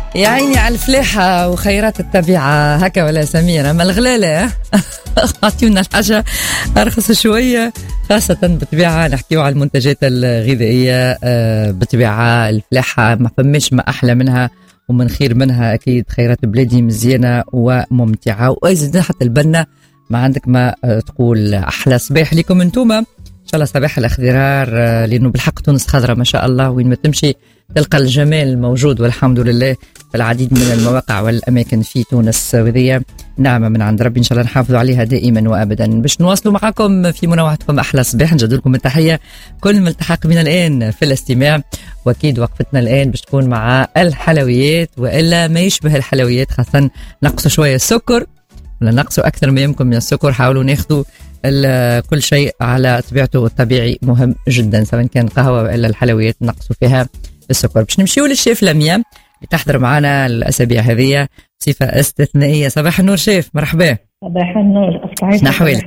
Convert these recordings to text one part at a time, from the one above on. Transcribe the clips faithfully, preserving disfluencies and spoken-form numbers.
يا عيني على الفلاحة وخيرات الطبيعة هكا ولا سميرة ما الغلالة. أعطيونا الحاجة أرخص شوية، خاصة بالطبيعة نحكيو على المنتجات الغذائية. بالطبيعة الفلاحة ما فماش ما أحلى منها ومن خير منها. أكيد خيرات بلادي مزيانة وممتعة، وأيضا حتى البنة ما عندك ما تقول. أحلى صباح لكم انتوما إن شاء الله، صباح الأخضرار، لأنه بالحق تونس خضرة ما شاء الله، وين ما تمشي تلقى الجمال موجود والحمد لله في العديد من المواقع والأماكن في تونس. وذي نعمة من عند ربي إن شاء الله نحافظوا عليها دائما وأبدا. باش نواصلوا معكم في منوعتكم أحلى صباح، نجد لكم التحية كل ملتحق بنا الآن في الاستماع. وأكيد وقفتنا الآن باش تكون مع الحلويات وإلا ما يشبه الحلويات، خاصة نقصوا شوية السكر ولا نقصوا أكثر ما يمكن من السكر. حاولوا ناخذوا كل شيء على طبيعته الطبيعي، مهم جدا، سواء كان قهوة وإلا الحلويات نقصوا فيها السكر. باش نمشيو للشيف لميا اللي تحضر معنا الأسابيع هذه صفة استثنائية. صباح النور شيف، مرحبا. صباح النور أصبحت نحوالك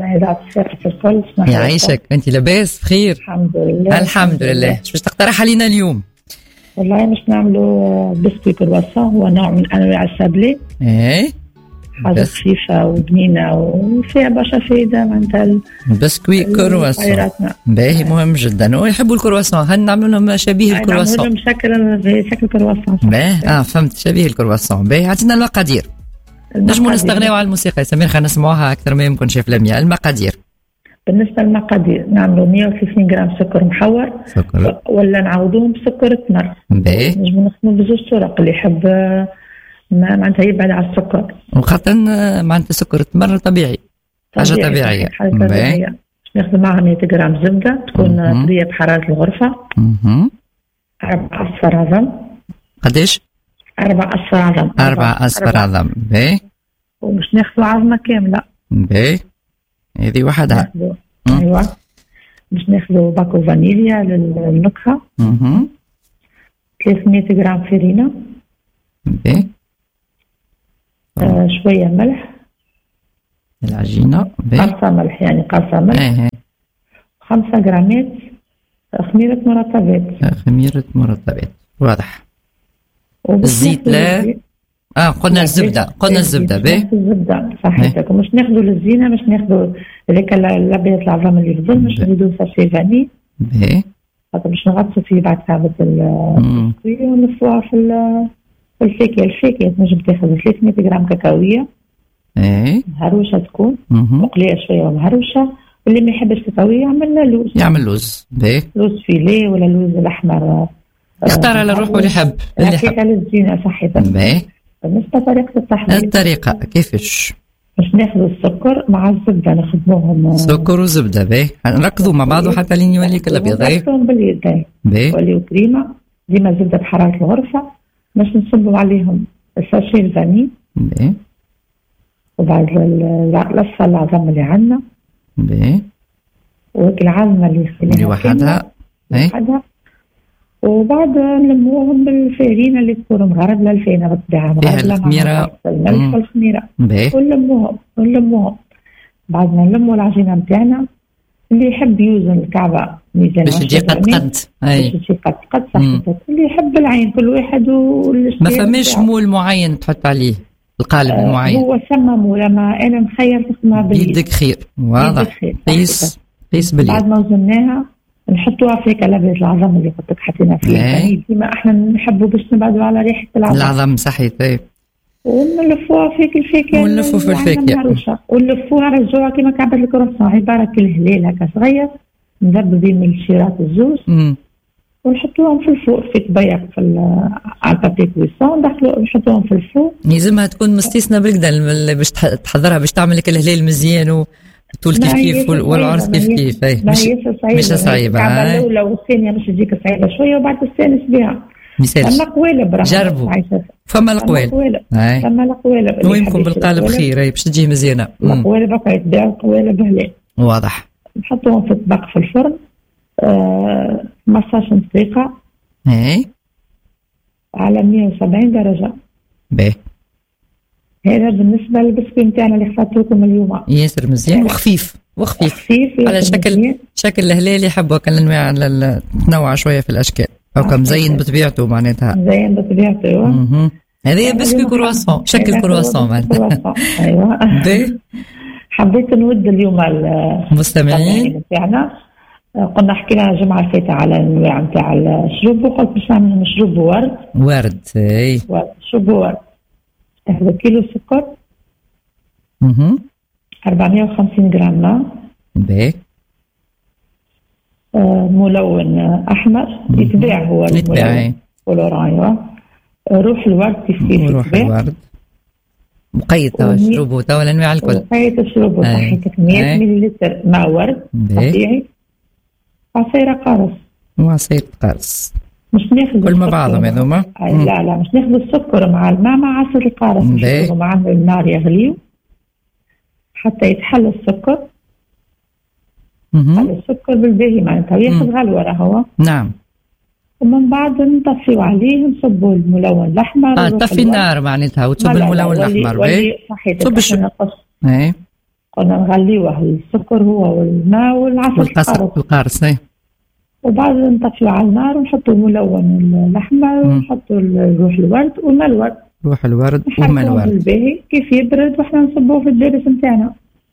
يعيشك، أنت لاباس بخير؟ الحمد لله الحمد لله. ايش باش تقترح علينا اليوم؟ والله مش نعملوا بسكوي كرواسون، هو نوع من أنواع السابلي. ايه حاجة خفيفة وبنينة وفيها برشا فايدة معناتها. بسكوي كرواسون باهي، مهم جدا. ويحبوا الكرواسون، هل نعملوا لهم شبيه الكرواسون؟ نعملوا لهم شكل شكل كرواسون. باهي اه فهمت، شبيه الكرواسون. باهي عطينا المقادير. نجموا نستغنيو على الموسيقى سمير، خلينا نسمعوها أكثر ما يمكن. شيف لميا المقادير. بالنسبة للمقادير نعملوا مية وثلاثين غرام سكر محور سكر، ولا نعوضوهم بسكر تمر. باهي نجموا نخدموا بزوج طرق، اللي يحب ما معناتها يبعد على السكر، وخاصة معناتها سكر التمر طبيعي، حاجة طبيعية. حاجة طبيعية. ناخذ معها مية غرام زبدة تكون طرية بحرارة الغرفة. اها أربع أصفر عظم. قديش؟ أربع أصفر عظم. أربع أصفر عظم. باهي. ومش ناخذوا عظمة كاملة. باهي هذه وحدها. أيوة. مش ناخذوا باكو فانيليا للنكهة. اها ثلاثمية غرام فرينة. باهي. آه شوية ملح. العجينة قرصة ملح، يعني قرصة ملح. ايه. خمسة غرامات خميرة مرطبات. خميرة مرطبات واضح. الزيت لا اه قلنا الزبدة، قلنا الزبدة. باهي الزبدة صحيح. ومش ناخذوا للزينة، مش ناخذوا هذاك الأبيض العظام اللي يفضل، مش نزيدوا ساشي فاني. باهي خاطر باش نغطسوا فيه بعد تعبت البسكوي ونلفوها في الفاكهة. الفاكهة تنجم تاخذ ثلاثمية غرام كاكاوية. ايه مهروشة تكون مقلية شوية ومهروشة. واللي ما يحبش كاكاوية يعمل لوز، يعمل لوز. باهي لوز فيليه ولا لوز الأحمر، يختار على روحه اللي يحب. اللي يحب للزينة صحيح. باهي. بالنسبة لطريقة التحضير، الطريقة كيفاش؟ باش ناخذ السكر مع الزبدة نخدموهم سكر وزبدة. باهي نركضوا مع بعض حتى لين يوليك الأبيض. نركضهم باليد. باهي يوليو كريمة. ديما زبدة بحرارة الغرفة. باش نصبوا عليهم الساشي الفاني. باهي. وبعد لصة العظم اللي عندنا. باهي. وهيك العظمة اللي اللي وحدها. وحدها. وبعد نلموهم بالفارينة اللي تكون مغربلة، الفارينة بالطبيعة مغربلة، الخميرة، الملح والخميرة. باهي. ونلموهم ونلموهم بعد ما نلموا العجينة نتاعنا. اللي يحب يوزن الكعبة ميزان باش تجي قد قد. باش تجي قد قد صحيح. اللي يحب العين كل واحد والشيء. ما فماش مول معين تحط عليه القالب آه المعين. هو ثم مول، ما انا نخير تخدمها باليد. يدك خير. واضح. قيس قيس باليد. بعد ما وزناها نحطوها في كلابة العظم اللي قلت لك حطينا فيه. يعني ديما احنا نحبوا باش نبعدوا على ريحة العظم. العظم صحيح. طيب. ونلفوها في الفاكهة. ونلفوا في الفاكهة. ونلفوها رجعوها كما كعبة الكرواسون، عبارة كالهلال هكا صغير نذبذب بين الشيرات الزوز. امم ونحطوهم في الفوق في طبيق في على البابي كويسون، ندخلوا نحطوهم في الفوق. يلزمها تكون مستيسنة بالكدا باش تحضرها، باش تعمل لك الهلال مزيان وطول كيف كيف والعرس كيف كيف. مش مش صعيبة. الكعبة الأولى والثانية مش تجيك صعيبة شوية وبعد تستانس بها. مثال. فما قوالب راح جربوا. فما القوالب. فما القوالب. ويمكن بالقالب خير باش تجي مزيانة. القوالب هكا يتباعوا قوالب هلال. واضح. نحطوهم في الطبق في الفرن آه خمسطاش دقيقة. اي على مية وسبعين درجة. باهي. هذا بالنسبة للبسكوي نتاعنا اللي خفضت لكم اليوم. ياسر مزيان وخفيف وخفيف خفيف على شكل مزيان. شكل الهلال يحبوا كل انواع تنوع شوية في الاشكال. أو كم زين بطبيعته معناتها. زين بطبيعته. اها. هذه بسكوي كرواسون، شكل كرواسون معناتها. أيوة. حبيت نود اليوم المستمعين بتاعنا. قلنا حكينا الجمعة اللي فاتت على الأنواع نتاع الشروب، وقلت باش نعمل مشروب ورد. ورد اي. مشروب ورد. تاخذ كيلو سكر. اها. أربعمية وخمسين جرام ماء. باهي. آه ملون أحمر يتباع هو الملون. كولوران. روح الورد كيف كيف روح الورد. مقيد توا الشروب توا الأنواع الكل. مقيد الشروب صحيتك مية مليلتر ماء ورد طبيعي. عصير قارص. وعصير قارص. مش ناخذ كل ما بعضهم هذوما. لا لا مش ناخذ السكر مع الماء مع عصير القارص، نشربه مع النار يغليو حتى يتحل السكر. حل السكر بالباهي معناتها ياخذ غلوة هو. نعم. ومن بعد نطفيو عليه نصبوا الملون الأحمر. اه تطفي النار معناتها وتصب الملون الأحمر. باهي صحيح. تصب الشرب. اي. قلنا نغليوه السكر هو والماء والعسل القارص. اي. وبعد نطفيو على النار ونحطوا الملون الأحمر ونحطوا روح الورد والماء الورد. روح الورد وماء الورد. الباهي كيف يبرد وإحنا نصبوه في الدارس نتاعنا.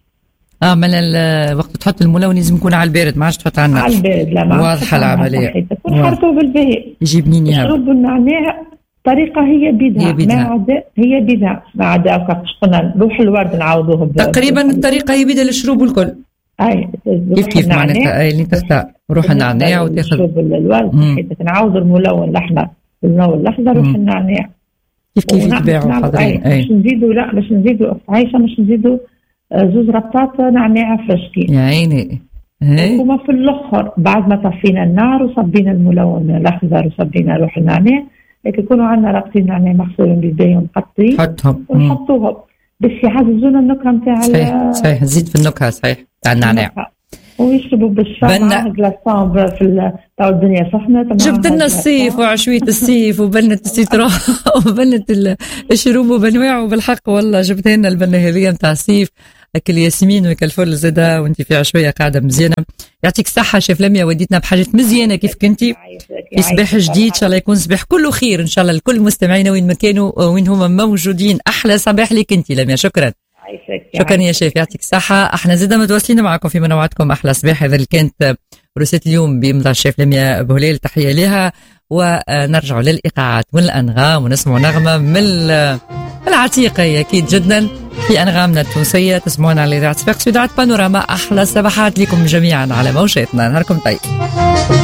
اه من وقت تحط الملون لازم يكون على البارد، ما عادش تحط على النار. على البارد لا ما واضحه العمليه. ونحطوه بالباهي. يجيب منين يا شرب النعناع طريقه هي بدها. ما عدا هي بدها ما عدا كيفاش قلنا روح الورد نعوضوه تقريبا الطريقه هي بدها للشروب الكل. اي كيف كيف معناتها اي اللي تختار روح النعناع وتاخذ شرب الورد حيت نعوض الملون الاحمر بالملون الاخضر روح النعناع. كيف كيف يتباعوا حاضرين. اي باش نزيدوا لا باش نزيدوا اخت عايشه باش نزيدوا زوز ربطات نعناع فرشكي. يا عيني. وما في الاخر بعد ما طفينا النار وصبينا الملون الاخضر وصبينا روح النعناع، لكن يكونوا عندنا ربطين نعناع مغسولين بالباهي ومقطعين حطهم ونحطوهم باش يعززونا النكهه نتاع. صحيح صحيح تزيد في النكهه صحيح تاع النعناع. ويشربوا بالشاي كلاصون في تاع الدنيا سخنه. جبت لنا الصيف وعشويه الصيف وبنت السيترون وبنت الشروب وبنواعه بالحق والله جبت لنا البنه هذه نتاع الصيف. اكل ياسمين وكل فل زاده وانت في عشويه قاعده مزيانه. يعطيك الصحه شيف لميا وديتنا بحاجات مزيانه كيف كنتي في صباح جديد ان شاء الله يكون صباح كله خير ان شاء الله لكل مستمعينا وين ما كانوا وين هما موجودين. احلى صباح لك انت لميا. شكرا شكرا يا شيف يعطيك الصحه. احنا زاده متواصلين معكم في منوعاتكم احلى صباح. هذا اللي كانت روسيت اليوم بإمضاء الشيف لميا بهليل تحيه لها. ونرجع للايقاعات والانغام ونسمع نغمه من العتيقه اكيد جدا في أنغامنا التونسية. تسمعون على إذاعة صفاقس في إذاعة بانوراما. أحلى صباحات لكم جميعا على موشاتنا. نهاركم طيب.